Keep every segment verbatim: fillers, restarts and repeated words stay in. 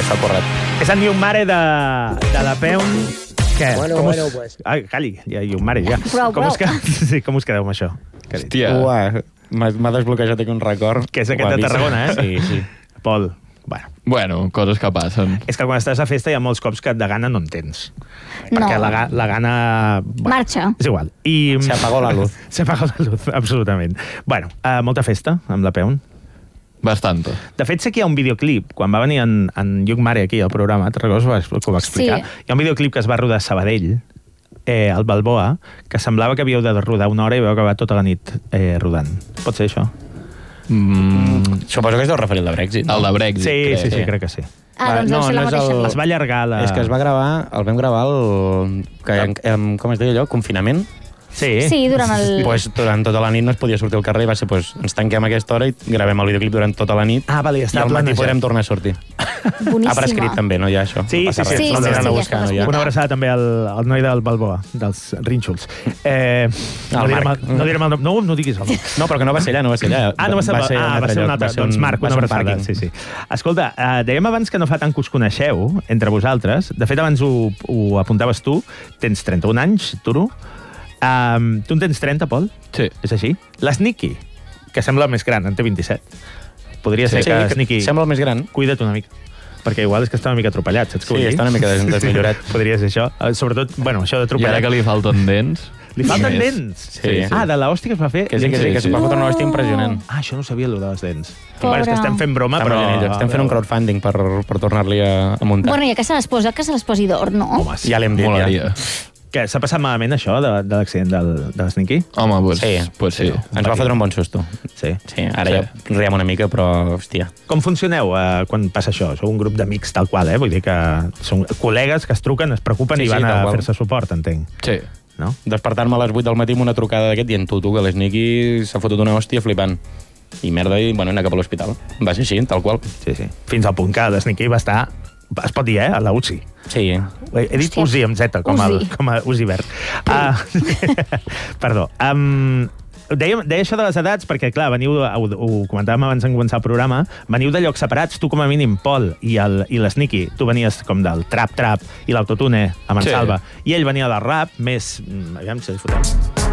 això ha corret. És en Young Mare de, de la Peun. Què? Bueno, com bueno, us... pues. Ai, calli, ja, Young Mare, ja. Prou, com prou. us quedeu, sí, com us quedeu amb això? Hòstia. Uah, m'ha desbloquejat aquí un record. Que és aquest de Tarragona, eh? Sí, sí. Pol, bueno. Bueno, coses que passen. És que quan estàs a festa hi ha molts cops que de gana no en tens. No. Perquè la, ga- la gana... Bueno, Marxa. és igual. I... Se apagó la luz. Se apagó la luz, absolutament. Bueno, uh, molta festa amb la Peun. Bastante. De fet, sé que hi ha un videoclip, quan va venir en, en Lluc Mare aquí al programa, te'n recordes que ho va explicar? Sí. Hi ha un videoclip que es va rodar a Sabadell, eh, al Balboa, que semblava que havíeu de rodar una hora i vau acabar tota la nit eh, rodant. Pot ser això? Mm, Suposo que és del referir al de Brexit. el de Brexit. Sí, crec. sí, sí, crec que sí. Ah, doncs No, deu ser la no és mateixa. el- Es va allargar la... És que es va gravar, el vam gravar el... Que, em, com es deia allò? Confinament? Sí. Sí, durant el... Pues, durant tota la nit no es podia sortir al carrer i va ser, pues, ens tanquem a aquesta hora i gravem el videoclip durant tota la nit Ah, vale, i està al matí planejat. podrem tornar a sortir. Boníssima. Ha prescrit també, no hi ha això. Sí, no sí, passa sí, res. sí, No sí, l'han sí, de ja buscar, està no hi ha. Una abraçada també al, al noi del Balboa, dels Rínxols. Eh, no, El direm Marc. el, no direm el nom. No, no diguis el nom. No, però que no va ser allà, no va ser allà. Ah, no va ser, va ser, ah, va ser un altre. Doncs Marc, una abraçada. Sí, sí. Escolta, uh, dèiem abans que no fa tant que us coneixeu, entre vosaltres. De fet, abans ho, ho apuntaves tu. Tens trenta-un anys, Turo. Um, tu en tens trenta, Pol? Sí. És així? L'Sniqui, que sembla més gran, en té vint-i-set. Podria ser Sí, que que Sniqui... sembla el més gran. Cuida't una mica. Perquè igual és que està una mica atropellat, saps què Sí, vull dir? està una mica des- desmillorat. Podria ser això. Eh, Sobretot, bueno, això I d'atropellat. ara que li falten dents... Li falten més. dents? Sí. Ah, de l'hòstia que es va fer? Que sí, que sí, que Sí, es va sí. fotre una hòstia impressionant. Ah, això no ho sabia, allò de les dents. Pobre. Bueno, és que estem fent broma, Està però... molt genial. Estem fent un crowdfunding per, per tornar-li a, a muntar. Bueno, ja que se les posa, que se les posi d'or, no? Home, sí. Ja l'hem dit, ja. Molaria. Què, s'ha passat malament això de, de l'accident del, de l'Sniqui? Home, pues Sí. sí. Pues sí. Ens va fotre un bon susto. Sí. Sí, ara ja riem una mica, però, hòstia. Com funcioneu eh, quan passa això? Sou un grup d'amics tal qual, eh? Vull dir que són col·legues que es truquen, es preocupen Sí, i sí, van tal a qual. fer-se suport, entenc. Sí. No? Despertar-me a les vuit del matí amb una trucada d'aquest dient tu, tu, que l'Sniqui s'ha fotut una hòstia flipant. I merda, i bueno, anar cap a l'hospital. Va ser així, tal qual. Sí, sí. Fins al punt que l'Sniqui va estar... Es pot dir, eh? A la U C I. Sí. He, he dit Hòstia. U C I amb Z, com, el, Uzi. com a Uzi verd. Uh, perdó. Um, deia, deia això de les edats perquè, clar, veniu, ho, ho comentàvem abans de començar el programa, veniu de llocs separats, tu com a mínim, Pol, i el- i l'Sniqui, tu venies com del trap-trap i l'autotune amb en Sí. Salva, i ell venia del rap, més... mm, Aviam si li fotem.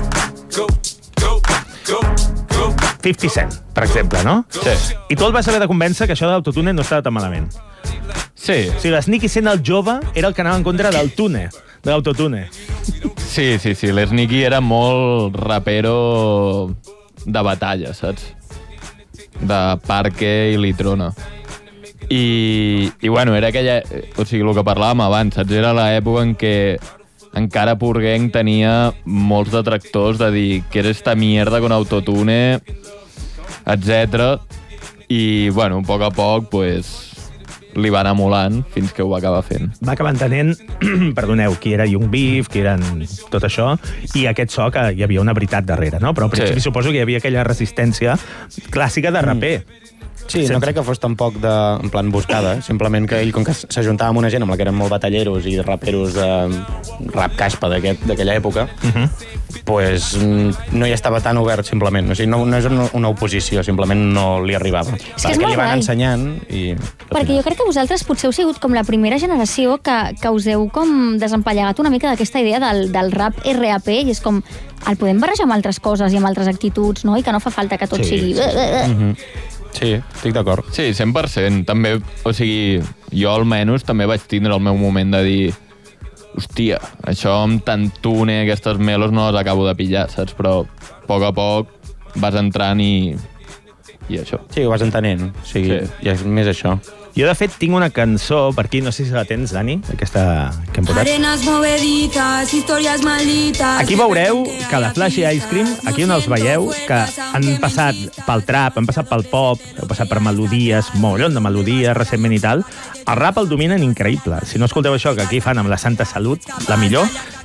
cinquanta Cent, per exemple, no? Sí. I tu el vas haver de convèncer que això de l'autotune no estava tan malament. Sí. O sigui, l'Sniqui sent el jove era el que anava en contra del tune, de l'autotune. Sí, sí, sí. L'Sniqui era molt rapero de batalla, saps? De Parque i Litrona. I, i bueno, era aquella... O sigui, el que parlàvem abans, saps? Era l'època en què encara Purguenc tenia molts detractors de dir que era esta mierda con autotune, etcètera. I, bueno, a poc a poc, pues, li va anar molant fins que ho va acabar fent. Va acabar entenent, perdoneu, qui era Young Beef, qui eren tot això, i aquest so que hi havia una veritat darrere, no? Però al principi Sí. suposo que hi havia aquella resistència clàssica de raper. Sí, no crec que fos tampoc de, en plan buscada, simplement que ell, com que s'ajuntava amb una gent amb la que eren molt batalleros i raperos de rap caspa d'aquest- d'aquella època, uh -huh. pues, mm, no hi estava tan obert, simplement. O sigui, no, no és una, una oposició, simplement no li arribava. És que és Perquè molt li van guai. ensenyant i... Perquè jo crec que vosaltres potser heu sigut com la primera generació que, que us heu com desempallegat una mica d'aquesta idea del, del rap R A P i és com, el podem barrejar amb altres coses i amb altres actituds, no? I que no fa falta que tot Sí, sigui... sí, sí. Mhm. Sí, estic d'acord. Sí, cent per cent. També, o sigui, jo almenys també vaig tindre el meu moment de dir hòstia, això amb tant tune, aquestes melos no les acabo de pillar, saps? Però a poc a poc vas entrant i, i això. Sí, ho vas entenent. O sigui, Sí. ja és més això. Jo, de fet, tinc una cançó per aquí, no sé si la tens, Dani, aquesta que hem posat. Arenas moveditas, historias malditas. Aquí veureu que la Flash i Ice Cream, aquí on els veieu, que han passat pel trap, han passat pel pop, han passat per melodies, mogollon de melodies recentment i tal. El rap el dominen increïble. Si no escolteu això que aquí fan amb la Santa Salut, la millor,